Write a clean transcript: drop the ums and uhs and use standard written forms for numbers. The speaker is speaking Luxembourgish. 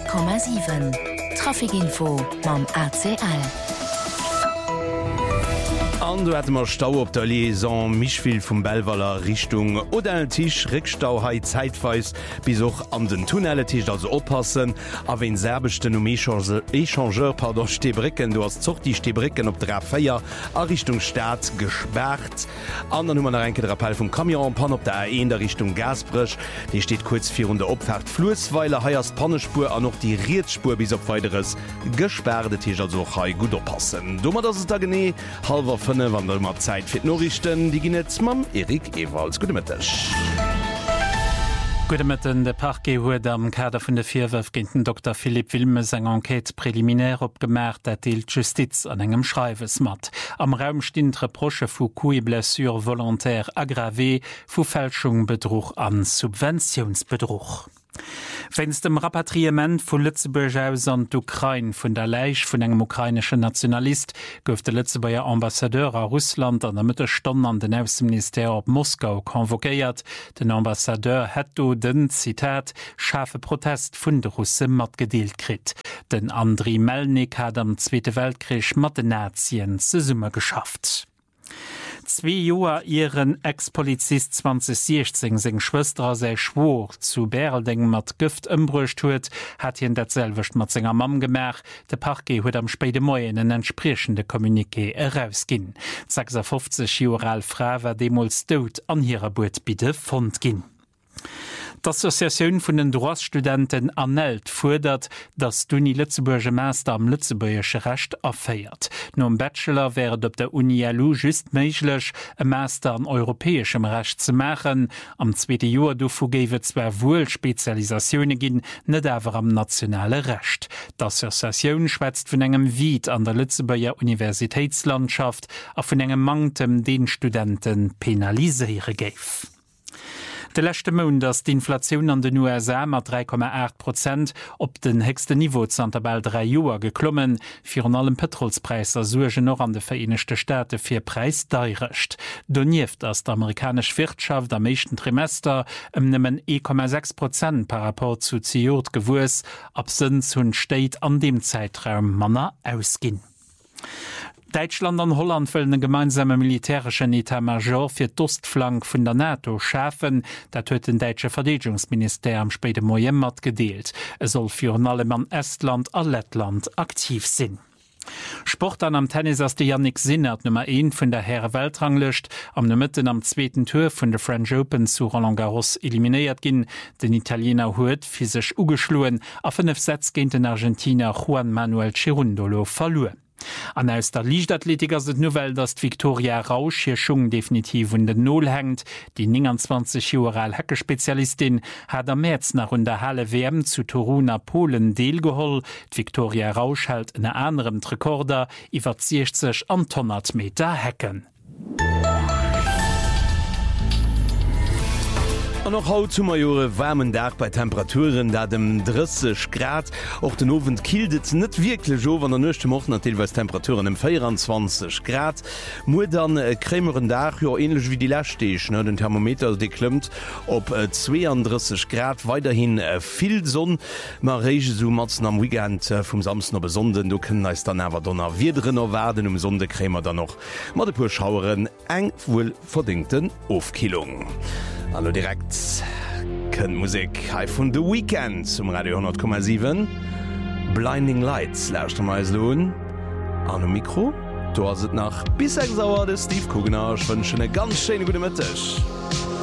100,7 Trafikinfo mam ACL. An du hätte mar Stau op der Liaison Michville vum Belwaler Richtung oder Tisch Rickstauheit zeitweis bis auch an den Tunneltisch also oppassen a en serbechten um Echangeur pardon Stebricken du hast zocht die Stebricken op der Feier a Richtung Staat gesperrt an der Nummer enke der Appell vum Kamion Pan op der A1 der Richtung Gasbrech die steht kurz 400 Opfahrt Flussweiler heiers Pannespur an noch die Rietspur bis op weiteres gesperrte Tisch also gut oppassen dummer das ist da gene halber wann der mat Zeit fir Norrichten die Ginetz mam Erik Ewalds Gudemettech. Gudemetten de Parquet huet am Kader vun de Vierwürf ginint den Dr. Philipp Wilmes eng Enquete präliminär opgemerkt, dat deelt Justiz an engem Schreiwes mat. Am Raum stint Reproche vu Coups blessure volontaire aggravé, vu Fälschung, Betrug an Subventionsbetrug. Wenn's dem Rapatriement vu Lützeburg aus an d'Ukraine vun der Leich vun engem ukrainschen Nationalist gouf de Lützeburger Ambassadeur a Russland an der Mëttestonn an den Außenminister op Moskau konvokéiert. Den Ambassadeur hett do den Zitat schafe Protest vun de Russe mat gedeelt krit. Den Andriy Melnik hat am Zweite Weltkrieg mat den Nazien ze Summe geschafft. 2 Joer ihren Ex-Polizist 2016 seg Schwester sei Schwor zu Bärelding mat Gift ëmbrucht huet, hat hien datselwecht mat senger Mam gemerk, de Parquet huet am späte Moien en entsprechende Kommuniqué herausginn. 56 Joer Fra war demols dot an hireer Boot bitte fond ginn. D'Assoziatioun vun den Droitstudenten ANELT fordert, dass d'Uni Lützeburger Master am Lützeburgesche Recht aféiert. No am Bachelor wäret op der Uni LU just méiglech e Master an europäeschem Recht ze machen. Am 2. Joer dofu géiwe zwer wohl Spezialisaioune ginn, net awer am nationale Recht. D'Assoziatioun schwätzt vun engem Wied an der Lützeburger Universitätslandschaft a vun engem Mangtem den Studenten penaliséiere géif. De lechte Moun, dass d'Inflationun an den USA mat 3,8% op den hegste Niveau zanterbal 3 Joer geklommen, fir an allem Petrolspreiser suge noch an de Vereinigte Staate fir Preis deirecht. Donieft ass d'amerikasch Wirtschaft am meeschten Trimester nëmmen 1,6% par rapport zu Ziot gewus, absens hunn Steit an dem Zeitraum Manner ausginn. Deutschland an Holland wollen den gemeinsame militärischen Etat-Major fir d'Ostflank vun der NATO schafen, dat huet den deutsche Verteidigungsminister am späte Moyen mat gedeelt. Es soll für allem an Estland a Lettland aktiv sinn. Sport an am Tennis ass de Yannick Sinner Nummer 1 vun der Herre Weltranglist am Mëtten am 2. Tour vun der French Open zu Roland Garros eliminéiert ginn. Den Italiener huet fi sech ugeschluen a 5 Sätz géint den Argentiner Juan Manuel Cerundolo verlor. An aus der Lichtathletiker se Novel, dat Victoria Rausch hier Schung definitiv vun den Null hängt. Die 29 Joer Hackespezialistin hat am März nach run der Halle WM zu Toruna Polen deelgeholl. Victoria Rausch hält en anderem Rekorder iwwer 60 an 100 Meter Hecken. An noch haut zu Majore wärmen Dach bei Temperaturen da dem 30 Grad auch den Ofen kildet net wirklich so wann der nächste Morgen natürlich Temperaturen im 24 Grad mu dann krämeren Dach ja ähnlich wie die Lastech den Thermometer die klimmt op 32 Grad weiterhin viel Sonne marege so matzen am Weekend vom Samstag besonden du können als dann aber donner wir drinnner werden Sonde krämer dann noch Madepur Schaueren eng wohl verdingten Aufkilung. Hallo direkt können Musik High von The Weekend zum Radio 100,7 Blinding Lights lauscht mal lohn an dem Mikro du hast nach bis sauer des Steve Kugner wünsche eine ganz schöne gute Mittag.